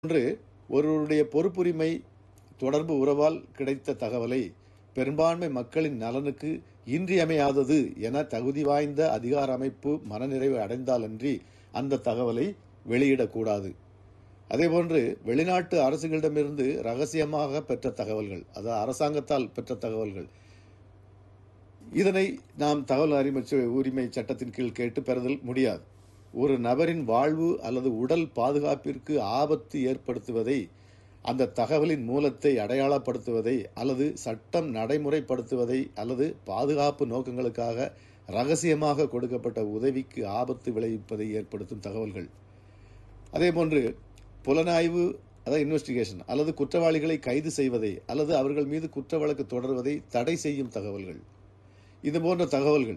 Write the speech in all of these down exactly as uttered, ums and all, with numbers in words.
ஒன்று, ஒருவருடைய பொறுப்புரிமை தொடர்பு உறவால் கிடைத்த தகவலை பெரும்பான்மை மக்களின் நலனுக்கு இன்றியமையாதது என தகுதி வாய்ந்த அதிகார அமைப்பு மனநிறைவு அடைந்தாலன்றி அந்த தகவலை வெளியிடக்கூடாது. அதேபோன்று வெளிநாட்டு அரசுகளிடமிருந்து ரகசியமாக பெற்ற தகவல்கள், அதாவது அரசாங்கத்தால் பெற்ற தகவல்கள், இதனை நாம் தகவல் அறிமை உரிமை சட்டத்தின் கீழ் கேட்டு பெறுதல் முடியாது. ஒரு நபரின் வாழ்வு அல்லது உடல் பாதுகாப்பிற்கு ஆபத்து ஏற்படுத்துவதை, அந்த தகவலின் மூலத்தை அடையாளப்படுத்துவதை அல்லது சட்டம் நடைமுறைப்படுத்துவதை அல்லது பாதுகாப்பு நோக்கங்களுக்காக ரகசியமாக கொடுக்கப்பட்ட உதவிக்கு ஆபத்து விளைவிப்பதை ஏற்படுத்தும் தகவல்கள். அதேபோன்று புலனாய்வு, அதாவது இன்வெஸ்டிகேஷன் அல்லது குற்றவாளிகளை கைது செய்வதை அல்லது அவர்கள் மீது குற்ற வழக்கு தொடர்வதை தடை செய்யும் தகவல்கள். இது போன்ற தகவல்கள்,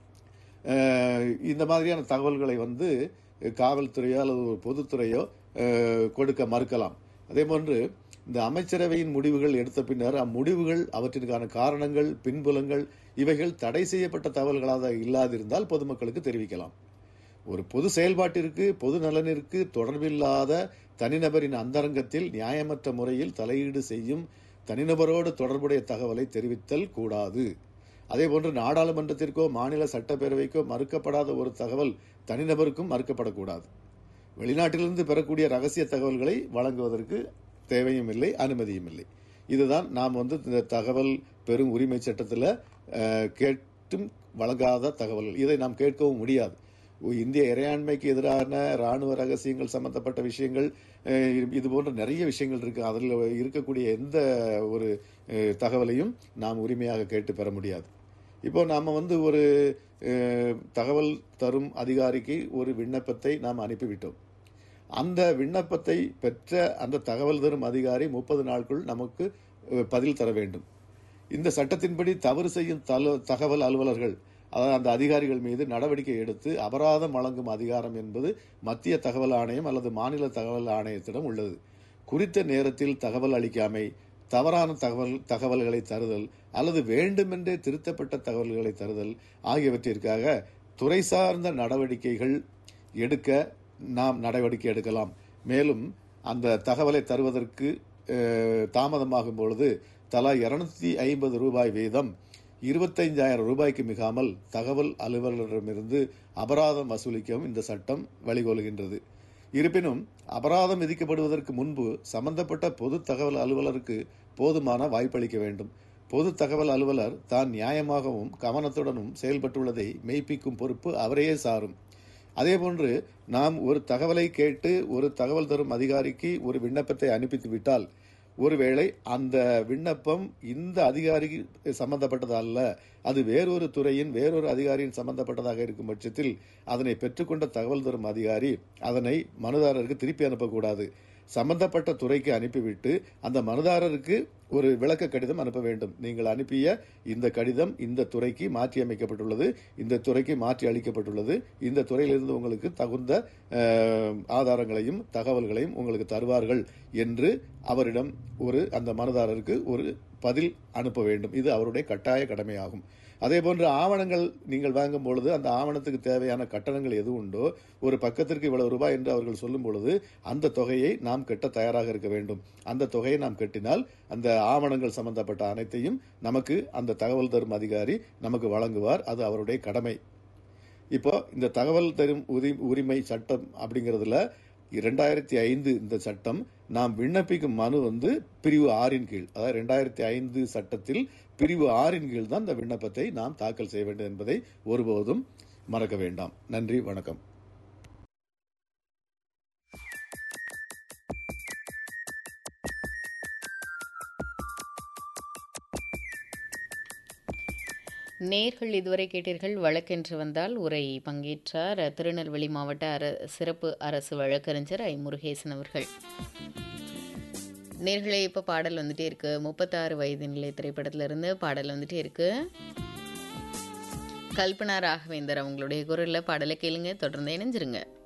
இந்த மாதிரியான தகவல்களை வந்து காவல்துறையோ அல்லது ஒரு பொதுத்துறையோ கொடுக்க மறுக்கலாம். அதேபோன்று இந்த அமைச்சரவையின் முடிவுகள் எடுத்த பின்னர் அம்முடிவுகள், அவற்றிற்கான காரணங்கள், பின்புலங்கள் இவைகள் தடை செய்யப்பட்ட தகவல்களாக இல்லாதிருந்தால் பொதுமக்களுக்கு தெரிவிக்கலாம். ஒரு பொது செயல்பாட்டிற்கு, பொது நலனிற்கு தொடர்பில்லாத தனிநபரின் அந்தரங்கத்தில் நியாயமற்ற முறையில் தலையீடு செய்யும் தனிநபரோடு தொடர்புடைய தகவலை தெரிவித்தல் கூடாது. அதேபோன்று நாடாளுமன்றத்திற்கோ மாநில சட்டப்பேரவைக்கோ மறுக்கப்படாத ஒரு தகவல் தனிநபருக்கும் மறுக்கப்படக்கூடாது. வெளிநாட்டிலிருந்து பெறக்கூடிய ரகசிய தகவல்களை வழங்குவதற்கு தேவையும் இல்லை, அனுமதியும் இல்லை. இதுதான் நாம் வந்து இந்த தகவல் பெறும் உரிமை சட்டத்தில் கேட்டும் வழங்காத தகவல்கள். இதை நாம் கேட்கவும் முடியாது. இந்திய இறையாண்மைக்கு எதிரான இராணுவ ரகசியங்கள் சம்பந்தப்பட்ட விஷயங்கள், இது போன்ற நிறைய விஷயங்கள் இருக்கு. அதில் இருக்கக்கூடிய எந்த ஒரு தகவலையும் நாம் உரிமையாக கேட்டு பெற முடியாது. இப்போ நாம் வந்து ஒரு தகவல் தரும் அதிகாரிக்கு ஒரு விண்ணப்பத்தை நாம் அனுப்பிவிட்டோம். அந்த விண்ணப்பத்தை பெற்ற அந்த தகவல் தரும் அதிகாரி முப்பது நாட்களுள் நமக்கு பதில் தர வேண்டும். இந்த சட்டத்தின்படி தவறு செய்யும் தகவல் அலுவலர்கள், அதாவது அந்த அதிகாரிகள் மீது நடவடிக்கை எடுத்து அபராதம் வழங்கும் அதிகாரம் என்பது மத்திய தகவல் ஆணையம் அல்லது மாநில தகவல் ஆணையத்திடம் உள்ளது. குறித்த நேரத்தில் தகவல் அளிக்காமை, தவறான தகவல் தகவல்களை தருதல் அல்லது வேண்டுமென்றே திருத்தப்பட்ட தகவல்களை தருதல் ஆகியவற்றிற்காக துறை சார்ந்த நடவடிக்கைகள் எடுக்க நாம் நடவடிக்கை எடுக்கலாம். மேலும் அந்த தகவலை தருவதற்கு தாமதமாகும் பொழுது தலா இருநூத்தி ஐம்பது ரூபாய் வீதம் இருபத்தைந்தாயிரம் ரூபாய்க்கு மிகாமல் தகவல் அலுவலரிடமிருந்து அபராதம் வசூலிக்கவும் இந்த சட்டம் வழிகோலுகின்றது. இருப்பினும் அபராதம் விதிக்கப்படுவதற்கு முன்பு சம்பந்தப்பட்ட பொது தகவல் அலுவலருக்கு போதுமான வாய்ப்பளிக்க வேண்டும். பொது தகவல் அலுவலர் தான் நியாயமாகவும் கவனத்துடனும் செயல்பட்டுள்ளதை மெய்ப்பிக்கும் பொறுப்பு அவரையே சாரும். அதேபோன்று நாம் ஒரு தகவலை கேட்டு ஒரு தகவல் தரும் அதிகாரிக்கு ஒரு விண்ணப்பத்தை அனுப்பித்து விட்டால், ஒருவேளை அந்த விண்ணப்பம் இந்த அதிகாரிக்கு சம்பந்தப்பட்டது அல்ல, அது வேறொரு துறையின் வேறொரு அதிகாரியின் சம்பந்தப்பட்டதாக இருக்கும் பட்சத்தில் அதனை பெற்றுக்கொண்ட தகவல் தரும் அதிகாரி அதனை மனுதாரருக்கு திருப்பி அனுப்பக்கூடாது. சம்பந்தப்பட்ட துறைக்கு அனுப்பிவிட்டு அந்த மனுதாரருக்கு ஒரு விளக்க கடிதம் அனுப்ப வேண்டும். நீங்கள் அனுப்பிய இந்த கடிதம் இந்த துறைக்கு மாற்றி அமைக்கப்பட்டுள்ளது, இந்த துறைக்கு மாற்றி அளிக்கப்பட்டுள்ளது, இந்த துறையிலிருந்து உங்களுக்கு தகுந்த ஆதாரங்களையும் தகவல்களையும் உங்களுக்கு தருவார்கள் என்று அவரிடம் ஒரு அந்த மனுதாரருக்கு ஒரு பதில் அனுப்ப வேண்டும். இது அவருடைய கட்டாய கடமையாகும். அதேபோன்று ஆவணங்கள் நீங்கள் வாங்கும் பொழுது அந்த ஆவணத்துக்கு தேவையான கட்டணங்கள் எது உண்டோ, ஒரு பக்கத்திற்கு இவ்வளவு ரூபாய் என்று அவர்கள் சொல்லும் பொழுது அந்த தொகையை நாம் கட்ட தயாராக இருக்க வேண்டும். அந்த தொகையை நாம் கட்டினால் அந்த ஆவணங்கள் சம்பந்தப்பட்ட அனைத்தையும் நமக்கு அந்த தகவல் தரும் அதிகாரி நமக்கு வழங்குவார். அது அவருடைய கடமை. இப்போ இந்த தகவல் தரும் உரிமை சட்டம் அப்படிங்கிறதுல இரண்டாயிரத்தி ஐந்து இந்த சட்டம் நாம் விண்ணப்பிக்கும் மனு வந்து பிரிவு ஆறின் கீழ், அதாவது இரண்டாயிரத்தி ஐந்து சட்டத்தில் பிரிவு ஆறின் கீழ் தான் இந்த விண்ணப்பத்தை நாம் தாக்கல் செய்ய வேண்டும் என்பதை ஒருபோதும் மறக்க வேண்டாம். நன்றி, வணக்கம். நேர்கள் இதுவரை கேட்டீர்கள். வழக்கென்று வந்தால் உரை பங்கேற்றார் திருநெல்வேலி மாவட்ட அர சிறப்பு அரசு வழக்கறிஞர் ஐ முருகேசன் அவர்கள். நேர்களே, இப்போ பாடல் வந்துட்டே இருக்கு. முப்பத்தாறு வயது நிலை திரைப்படத்திலிருந்து பாடல் வந்துட்டே இருக்கு. கல்பனா ராகவேந்தர் அவங்களுடைய குரல்ல பாடலை கேளுங்க. தொடர்ந்து இணைஞ்சிருங்க.